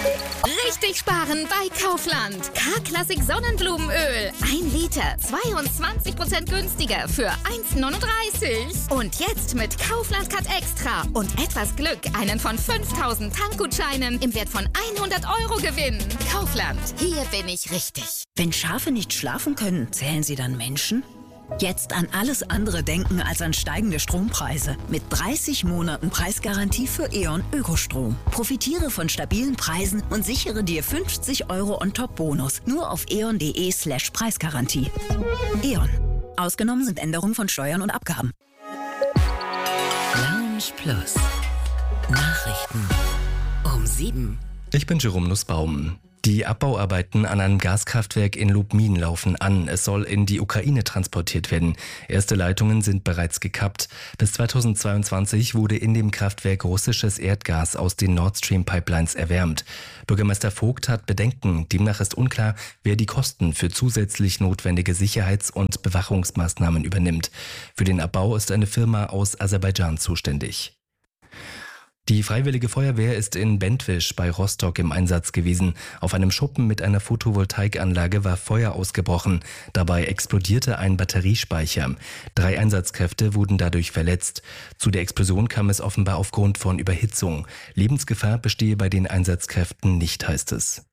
Richtig sparen bei Kaufland. K-Klassik Sonnenblumenöl. 1 Liter, 22% günstiger für 1,39. Und jetzt mit Kaufland Cut Extra und etwas Glück einen von 5.000 Tankgutscheinen im Wert von 100 € gewinnen. Kaufland, hier bin ich richtig. Wenn Schafe nicht schlafen können, zählen sie dann Menschen? Jetzt an alles andere denken als an steigende Strompreise. Mit 30 Monaten Preisgarantie für E.ON Ökostrom. Profitiere von stabilen Preisen und sichere dir 50 € On-Top-Bonus. Nur auf eon.de/Preisgarantie. E.ON. Ausgenommen sind Änderungen von Steuern und Abgaben. Lounge Plus. Nachrichten um 7. Ich bin Jerome Nussbaum. Die Abbauarbeiten an einem Gaskraftwerk in Lubmin laufen an. Es soll in die Ukraine transportiert werden. Erste Leitungen sind bereits gekappt. Bis 2022 wurde in dem Kraftwerk russisches Erdgas aus den Nord Stream Pipelines erwärmt. Bürgermeister Vogt hat Bedenken. Demnach ist unklar, wer die Kosten für zusätzlich notwendige Sicherheits- und Bewachungsmaßnahmen übernimmt. Für den Abbau ist eine Firma aus Aserbaidschan zuständig. Die Freiwillige Feuerwehr ist in Bentwisch bei Rostock im Einsatz gewesen. Auf einem Schuppen mit einer Photovoltaikanlage war Feuer ausgebrochen. Dabei explodierte ein Batteriespeicher. 3 Einsatzkräfte wurden dadurch verletzt. Zu der Explosion kam es offenbar aufgrund von Überhitzung. Lebensgefahr bestehe bei den Einsatzkräften nicht, heißt es.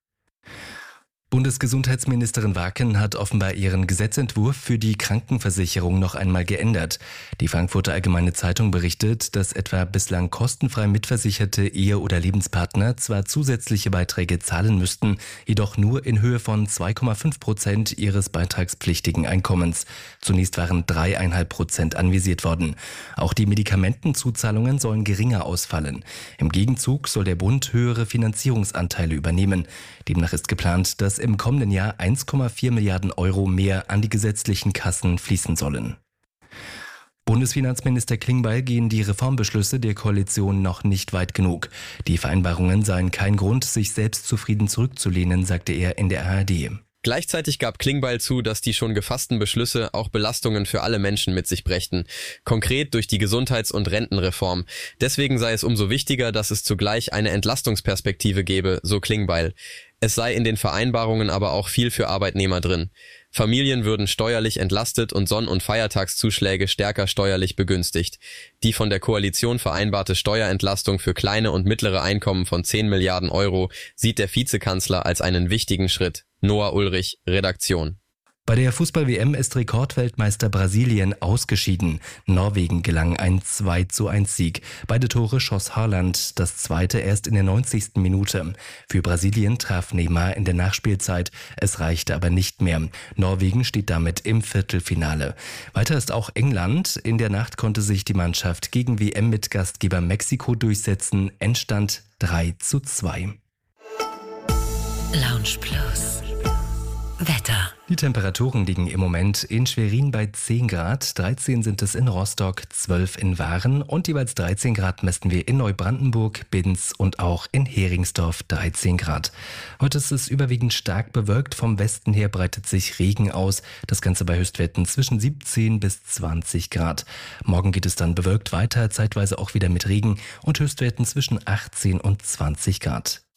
Bundesgesundheitsministerin Waken hat offenbar ihren Gesetzentwurf für die Krankenversicherung noch einmal geändert. Die Frankfurter Allgemeine Zeitung berichtet, dass etwa bislang kostenfrei mitversicherte Ehe- oder Lebenspartner zwar zusätzliche Beiträge zahlen müssten, jedoch nur in Höhe von 2,5% ihres beitragspflichtigen Einkommens. Zunächst waren 3,5% anvisiert worden. Auch die Medikamentenzuzahlungen sollen geringer ausfallen. Im Gegenzug soll der Bund höhere Finanzierungsanteile übernehmen. Demnach ist geplant, dass im kommenden Jahr 1,4 Milliarden € mehr an die gesetzlichen Kassen fließen sollen. Bundesfinanzminister Klingbeil gehen die Reformbeschlüsse der Koalition noch nicht weit genug. Die Vereinbarungen seien kein Grund, sich selbstzufrieden zurückzulehnen, sagte er in der ARD. Gleichzeitig gab Klingbeil zu, dass die schon gefassten Beschlüsse auch Belastungen für alle Menschen mit sich brächten. Konkret durch die Gesundheits- und Rentenreform. Deswegen sei es umso wichtiger, dass es zugleich eine Entlastungsperspektive gebe, so Klingbeil. Es sei in den Vereinbarungen aber auch viel für Arbeitnehmer drin. Familien würden steuerlich entlastet und Sonn- und Feiertagszuschläge stärker steuerlich begünstigt. Die von der Koalition vereinbarte Steuerentlastung für kleine und mittlere Einkommen von 10 Milliarden € sieht der Vizekanzler als einen wichtigen Schritt. Noah Ulrich, Redaktion. Bei der Fußball-WM ist Rekordweltmeister Brasilien ausgeschieden. Norwegen gelang ein 2:1-Sieg. Beide Tore schoss Haaland, das zweite erst in der 90. Minute. Für Brasilien traf Neymar in der Nachspielzeit. Es reichte aber nicht mehr. Norwegen steht damit im Viertelfinale. Weiter ist auch England. In der Nacht konnte sich die Mannschaft gegen WM-Mitgastgeber Mexiko durchsetzen. Endstand 3:2. Lounge Plus. Wetter. Die Temperaturen liegen im Moment in Schwerin bei 10 Grad, 13 sind es in Rostock, 12 in Waren und jeweils 13 Grad messen wir in Neubrandenburg, Binz und auch in Heringsdorf 13 Grad. Heute ist es überwiegend stark bewölkt, vom Westen her breitet sich Regen aus, das Ganze bei Höchstwerten zwischen 17 bis 20 Grad. Morgen geht es dann bewölkt weiter, zeitweise auch wieder mit Regen und Höchstwerten zwischen 18 und 20 Grad.